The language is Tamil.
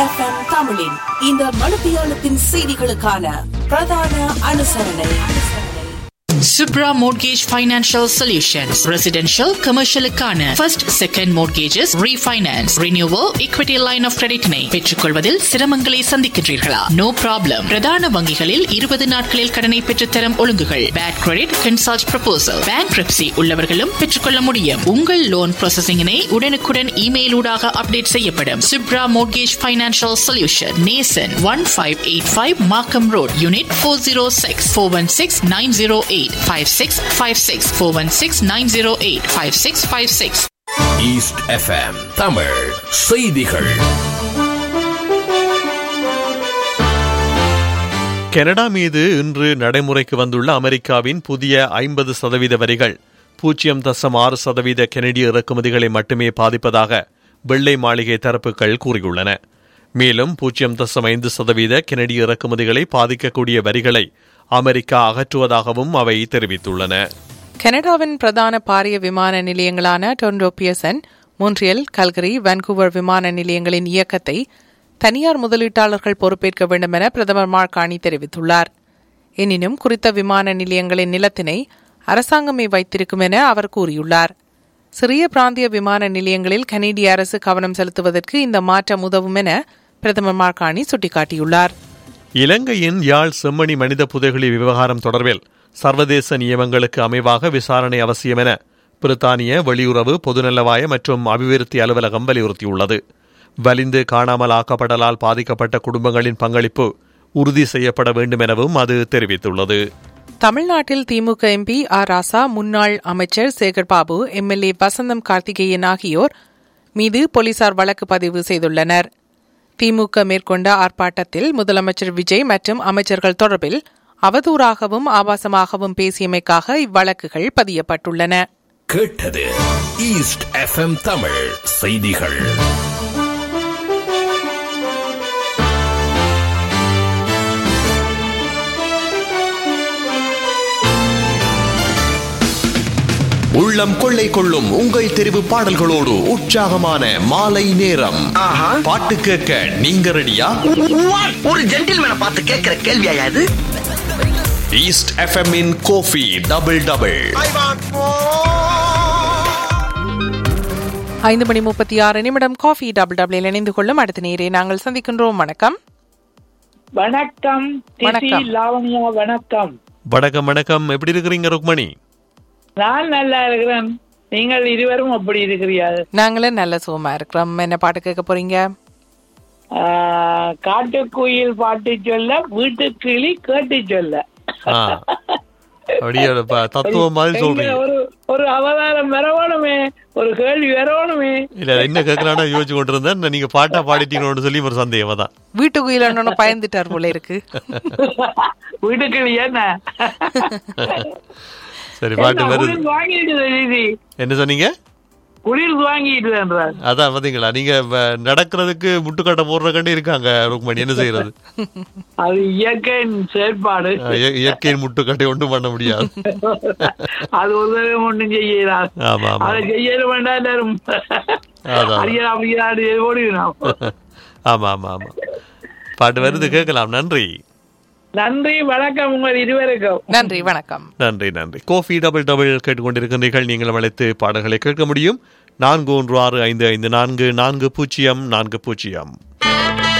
FM தமிழின் இந்த மணித்தியாலத்தின் செய்திகளுக்கான பிரதான அனுசரணை. Subra Mortgage Financial Solutions. Residential, commercial க்கான first, second mortgages, refinance, renewal, equity line of credit னை பெற்றுக்கொள்வதில் சிரமங்களை சந்திக்கின்றீர்களா? No problem. பிரதான வங்கிகளில் 20 நாட்களில் கடனை பெற்றுத்தரும் ஒழுங்குகள். Bad credit, consult proposal. Bankruptcy உள்ளவர்களும் பெற்றுக்கொள்ள முடியும். உங்கள் லோன் ப்ராசஸிங்கினை உடனுக்குடன் இமெயில் ஊடாக அப்டேட் செய்யப்படும். Subra Mortgage Financial Solution. Nason 1585 Markham Road, Unit 406 416-908 5656 416-908 5656. East FM Tamil செய்திகள். கனடா மீது இன்று நடைமுறைக்கு வந்துள்ள அமெரிக்காவின் புதிய 50% வரிகள் 0.6% கனடிய இறக்குமதிகளை மட்டுமே பாதிப்பதாக வெள்ளை மாளிகை தரப்புகள் கூறியுள்ளன. மேலும் 0.5% கனடிய இறக்குமதிகளை பாதிக்கக்கூடிய வரிகளை அமெரிக்கா அகற்றுவதாகவும் அவை தெரிவித்துள்ளன. கனடாவின் பிரதான பாரிய விமான நிலையங்களான Toronto Pearson, Montreal, Calgary, Vancouver விமான நிலையங்களின் இயக்கத்தை தனியார் முதலீட்டாளர்கள் பொறுப்பேற்க வேண்டும் என பிரதமர் மார்க் கார்னி தெரிவித்துள்ளார். எனினும் குறித்த விமான நிலையங்களின் நிலத்தினை அரசாங்கமே வைத்திருக்கும் என அவர் கூறியுள்ளார். சிறிய பிராந்திய விமான நிலையங்களில் கனேடிய அரசு கவனம் செலுத்துவதற்கு இந்த மாற்றம் உதவும் என பிரதமர் மார்க் கார்னி சுட்டிக்காட்டியுள்ளார். இலங்கையின் யாழ் செம்மணி மனித புதைகுழி விவகாரம் தொடர்பில் சர்வதேச நியமங்களுக்கு அமைவாக விசாரணை அவசியம் என பிரித்தானிய வெளியுறவு, பொதுநலவாய மற்றும் அபிவிருத்தி அலுவலகம் வலியுறுத்தியுள்ளது. வலிந்து காணாமல் ஆக்கப்படலால் பாதிக்கப்பட்ட குடும்பங்களின் பங்களிப்பு உறுதி செய்யப்பட வேண்டும் எனவும் அது தெரிவித்துள்ளது. தமிழ்நாட்டில் திமுக எம்பி ஆர் ராசா, முன்னாள் அமைச்சர் சேகர் பாபு, எம்எல்ஏ வசந்தம் கார்த்திகேயன் ஆகியோர் மீது போலீசார் வழக்கு பதிவு செய்துள்ளனர். திமுக மேற்கொண்ட ஆர்ப்பாட்டத்தில் முதலமைச்சர் விஜய் மற்றும் அமைச்சர்கள் தொடர்பில் அவதூறாகவும் ஆபாசமாகவும் பேசியமைக்காக இவ்வழக்குகள் பதியப்பட்டுள்ளன. கேட்டது ஈஸ்ட் FM தமிழ் செய்திகள். உள்ளம் கொள்ளை கொள்ளும் உங்கள் தெரிவு பாடல்களோடு உற்சாகமான மாலை நேரம். பாட்டு கேட்க நீங்க ரெடியா? ஒரு ஜென்டில்மேனை பார்த்து கேட்கிற கேள்வியா இது? ஈஸ்ட் FM இன் கோஃபி டபுள் 5:36 காஃபி டபுள் இணைந்து கொள்ளும் அடுத்த நேரே நாங்கள் சந்திக்கின்றோம். வணக்கம். வணக்கம் லாவண்யா. வணக்கம். வணக்கம் வணக்கம். எப்படி இருக்கிறீங்க ருக்மணி? நான் நல்லா இருக்கிறேன். நீங்கள் இருவரும் அப்படி இருக்கிறீர்கள்? நாங்களும் நல்ல சுகமா இருக்கிறோம். என்ன பாட்டு கேட்க போறீங்க? காட்டுக்குயில் பாட்டு சொல்ல, வீட்டு கிளி கேட்டு சொல்ல. தத்துவம் மாதிரி சொல்றீங்க. ஒரு அவதாரம் வரணுமே, ஒரு கேள்வி வரணுமே. இல்ல என்ன கேட்கறானா யோசிச்சு கொண்டு இருந்தேன். நீங்க பாட்டா பாடிட்டீங்கன்னு சொல்லி ஒரு சந்தேகம் தான். வீட்டுக்குயில் பயந்துட்டார் போல இருக்கு. வீட்டு கிளி என்ன? சரி, பாட்டு வருது. என்ன சொன்னீங்க? குளிர் வாங்கிட்டு. அதான் பாத்தீங்களா, நீங்க நடக்கிறதுக்கு முட்டுக்கட்டை போடுற கண்டு இருக்காங்க ருக்மணி. என்ன செய்யறது? அது இயற்கையின் செயற்பாடு. இயற்கையின் முட்டுக்கட்டை ஒன்றும் பண்ண முடியாது. அது ஒரு ஒன்றும் செய்யலாம். அதை செய்ய வேண்டாம் எல்லாரும். ஆமா ஆமா ஆமா. பாட்டு வருது, கேட்கலாம். நன்றி. நன்றி, வணக்கம். உங்கள் இருவருக்கும் நன்றி, வணக்கம். நன்றி நன்றி. கோஃபி டபுள் கேட்டுக்கொண்டிருக்கிறீர்கள். நீங்களும் அழைத்து பாடல்களை கேட்க முடியும். 4165544040.